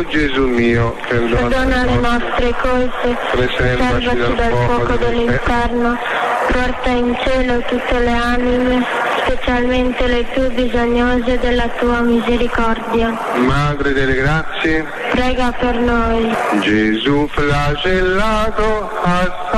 Gesù mio, perdona le nostre colpe, salvaci dal fuoco dell'inferno, porta in cielo tutte le anime, specialmente le più bisognose della tua misericordia. Madre delle grazie, Prega per noi. Gesù flagellato,